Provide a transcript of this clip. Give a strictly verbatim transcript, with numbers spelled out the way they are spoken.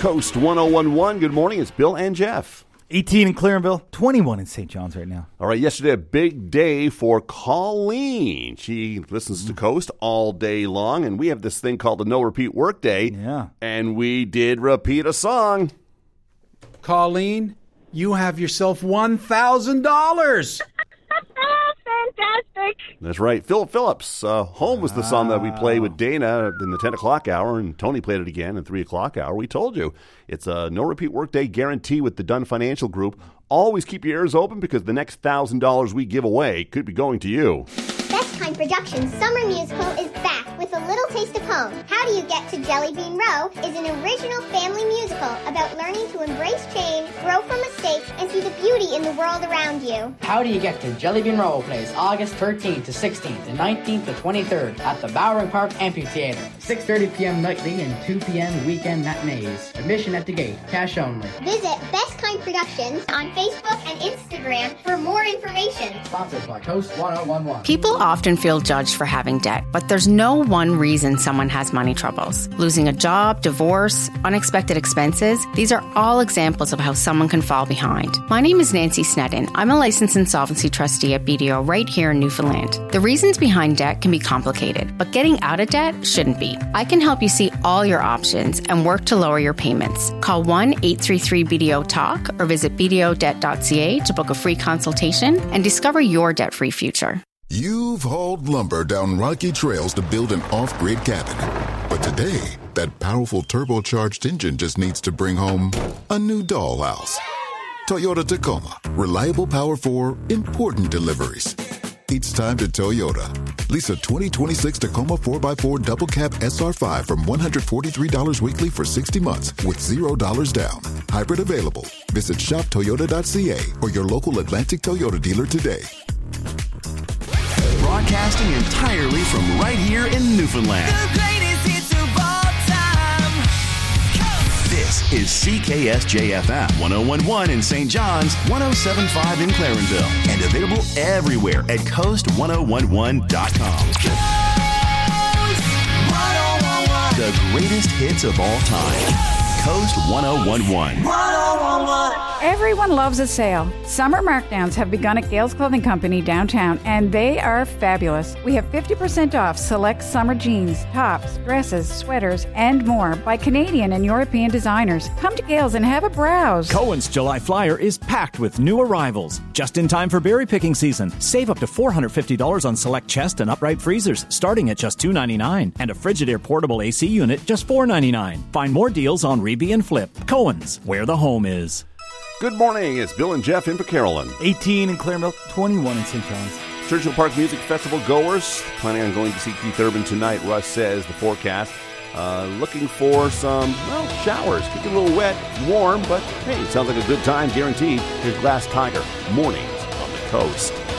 Coast one oh one one. Good morning. It's Bill and Jeff. eighteen in Clarenville, twenty-one in Saint John's right now. All right, yesterday a big day for Colleen. She listens to Coast all day long, and we have this thing called the No Repeat Workday. Yeah. And we did repeat a song. Colleen, you have yourself one thousand dollars. Fantastic. That's right. Philip Phillips. Uh, Home was the song that we played with Dana in the ten o'clock hour, and Tony played it again in three o'clock hour. We told you. It's a no repeat workday guarantee with the Dunn Financial Group. Always keep your ears open because the next one thousand dollars we give away could be going to you. Best Kind Productions Summer Musical is back with a little taste of home. How Do You Get to Jelly Bean Row is an original family musical about learning to embrace change, grow from mistakes, and see the beauty in the world around you. How Do You Get to Jelly Bean Row plays August thirteenth to sixteenth and nineteenth to twenty-third at the Bowering Park Amphitheater. six thirty p.m. nightly and two p.m. weekend matinees. Admission at the gate. Cash only. Visit Best Kind Productions on Facebook and Instagram for more information. Sponsored by Coast one oh one one. People often feel judged for having debt, but there's no one reason someone has money troubles. Losing a job, divorce, unexpected expenses, these are all examples of how someone can fall behind. My name is Nancy Sneddon. I'm a licensed insolvency trustee at B D O right here in Newfoundland. The reasons behind debt can be complicated, but getting out of debt shouldn't be. I can help you see all your options and work to lower your payments. Call one eight three three B D O talk or visit b d o debt dot c a to book a free consultation and discover your debt-free future. You've hauled lumber down rocky trails to build an off-grid cabin. But today, that powerful turbocharged engine just needs to bring home a new dollhouse. Toyota Tacoma. Reliable power for important deliveries. It's time to Toyota. Lease a twenty twenty-six Tacoma four by four Double Cab S R five from one hundred forty-three dollars weekly for sixty months with zero dollars down. Hybrid available. Visit shop toyota dot c a or your local Atlantic Toyota dealer today. Broadcasting entirely from right here in Newfoundland. The greatest hits of all time. Coast. This is C K S J F M one oh one point one in Saint John's, one oh seven point five in Clarenville, and available everywhere at coast one oh one one dot com. Coast one oh one one. The greatest hits of all time. Coast one oh one one. one oh one one. Everyone loves a sale. Summer markdowns have begun at Gales Clothing Company downtown, and they are fabulous. We have fifty percent off select summer jeans, tops, dresses, sweaters, and more by Canadian and European designers. Come to Gales and have a browse. Cohen's July Flyer is packed with new arrivals. Just in time for berry picking season. Save up to four hundred fifty dollars on select chest and upright freezers, starting at just two ninety-nine, and a Frigidaire portable A C unit just four ninety-nine. Find more deals on Reby and Flip. Cohen's, where the home is. Good morning. It's Bill and Jeff in for Carolyn. eighteen in Clarenville, twenty-one in Saint John's. Churchill Park Music Festival goers planning on going to see Keith Urban tonight. Russ says the forecast. Uh, looking for some, well, showers. Could get a little wet, warm, but hey, sounds like a good time, guaranteed. Here's Glass Tiger, Mornings on the Coast.